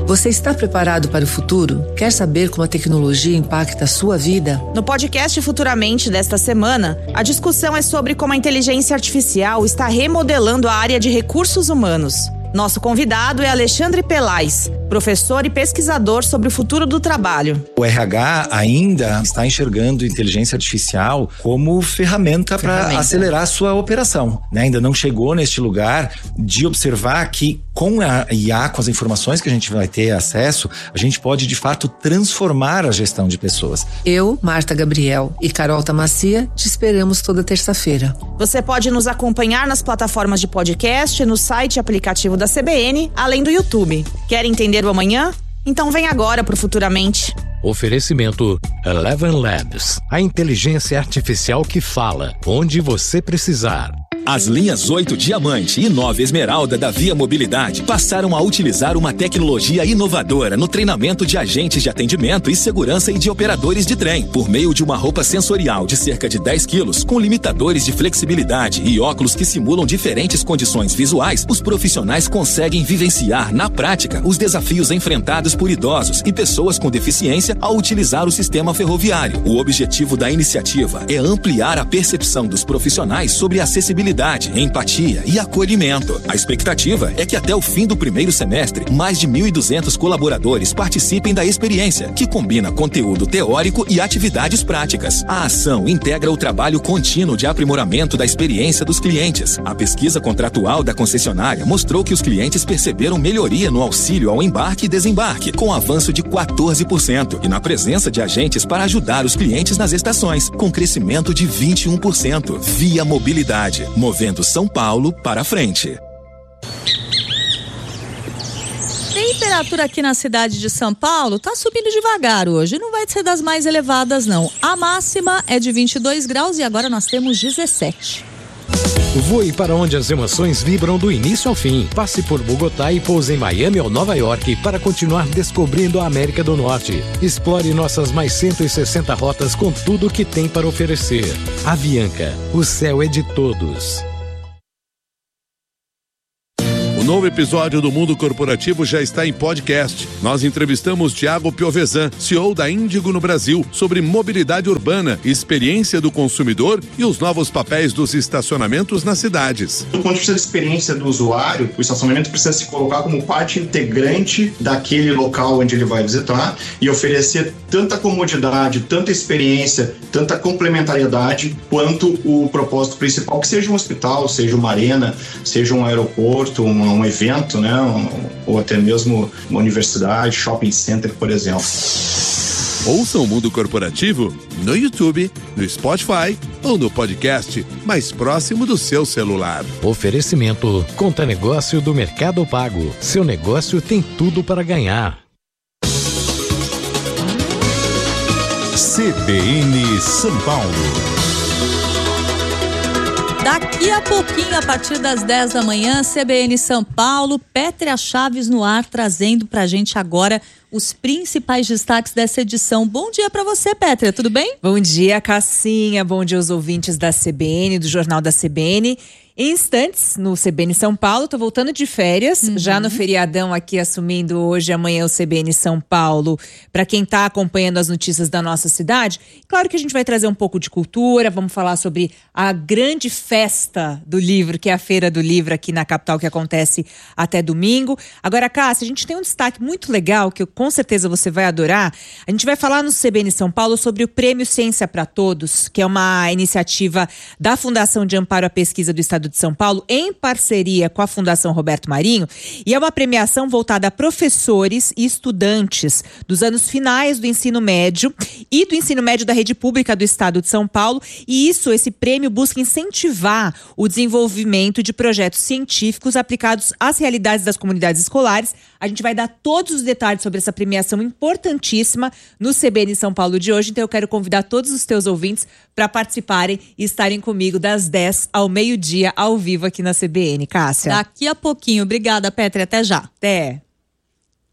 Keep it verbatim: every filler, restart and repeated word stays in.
Você está preparado para o futuro? Quer saber como a tecnologia impacta a sua vida? No podcast Futuramente desta semana, a discussão é sobre como a inteligência artificial está remodelando a área de recursos humanos. Nosso convidado é Alexandre Pelais, professor e pesquisador sobre o futuro do trabalho. O R H ainda está enxergando inteligência artificial como ferramenta para acelerar a sua operação, né? Ainda não chegou neste lugar de observar que com a I A, com as informações que a gente vai ter acesso, a gente pode de fato transformar a gestão de pessoas. Eu, Marta Gabriel e Carol Tamacia te esperamos toda terça-feira. Você pode nos acompanhar nas plataformas de podcast, no site e aplicativo da C B N, além do YouTube. Quer entender o amanhã? Então vem agora pro Futuramente. Oferecimento Eleven Labs, a inteligência artificial que fala onde você precisar. As linhas oito Diamante e nove Esmeralda da Via Mobilidade passaram a utilizar uma tecnologia inovadora no treinamento de agentes de atendimento e segurança e de operadores de trem. Por meio de uma roupa sensorial de cerca de dez quilos, com limitadores de flexibilidade e óculos que simulam diferentes condições visuais, os profissionais conseguem vivenciar na prática os desafios enfrentados por idosos e pessoas com deficiência ao utilizar o sistema ferroviário. O objetivo da iniciativa é ampliar a percepção dos profissionais sobre acessibilidade, empatia e acolhimento. A expectativa é que até o fim do primeiro semestre, mais de mil e duzentos colaboradores participem da experiência, que combina conteúdo teórico e atividades práticas. A ação integra o trabalho contínuo de aprimoramento da experiência dos clientes. A pesquisa contratual da concessionária mostrou que os clientes perceberam melhoria no auxílio ao embarque e desembarque, com avanço de quatorze por cento, e na presença de agentes para ajudar os clientes nas estações, com crescimento de vinte e um por cento. Via Mobilidade, movendo São Paulo para frente. Temperatura aqui na cidade de São Paulo tá subindo devagar hoje, não vai ser das mais elevadas não. A máxima é de vinte e dois graus e agora nós temos dezessete. Voe para onde as emoções vibram do início ao fim. Passe por Bogotá e pouse em Miami ou Nova York para continuar descobrindo a América do Norte. Explore nossas mais cento e sessenta rotas com tudo o que tem para oferecer. Avianca, o céu é de todos. O novo episódio do Mundo Corporativo já está em podcast. Nós entrevistamos Thiago Piovesan, C E O da Índigo no Brasil, sobre mobilidade urbana, experiência do consumidor e os novos papéis dos estacionamentos nas cidades. Do ponto de vista da experiência do usuário, o estacionamento precisa se colocar como parte integrante daquele local onde ele vai visitar e oferecer tanta comodidade, tanta experiência, tanta complementariedade quanto o propósito principal, que seja um hospital, seja uma arena, seja um aeroporto, uma um evento, né, um, ou até mesmo uma universidade, shopping center, por exemplo. Ouça o Mundo Corporativo no YouTube, no Spotify ou no podcast mais próximo do seu celular. Oferecimento Conta Negócio do Mercado Pago. Seu negócio tem tudo para ganhar. C B N São Paulo. Daqui a pouquinho, a partir das dez da manhã, C B N São Paulo, Pétrea Chaves no ar, trazendo pra gente agora os principais destaques dessa edição. Bom dia pra você, Pétrea, tudo bem? Bom dia, Cassinha, bom dia aos ouvintes da C B N, do Jornal da C B N. Em instantes, no C B N São Paulo, tô voltando de férias, uhum. já no feriadão aqui, assumindo hoje e amanhã o C B N São Paulo, para quem tá acompanhando as notícias da nossa cidade. Claro que a gente vai trazer um pouco de cultura, vamos falar sobre a grande festa do livro, que é a Feira do Livro aqui na capital, que acontece até domingo. Agora, Cássia, a gente tem um destaque muito legal, que eu, com certeza você vai adorar. A gente vai falar no C B N São Paulo sobre o Prêmio Ciência para Todos, que é uma iniciativa da Fundação de Amparo à Pesquisa do Estado de São Paulo, em parceria com a Fundação Roberto Marinho, e é uma premiação voltada a professores e estudantes dos anos finais do ensino médio e do ensino médio da rede pública do Estado de São Paulo, e isso, esse prêmio busca incentivar o desenvolvimento de projetos científicos aplicados às realidades das comunidades escolares. A gente vai dar todos os detalhes sobre essa premiação importantíssima no C B N São Paulo de hoje, então eu quero convidar todos os teus ouvintes para participarem e estarem comigo das dez ao meio-dia, ao vivo aqui na C B N. Cássia. Daqui a pouquinho. Obrigada, Pétrea. Até já. Até.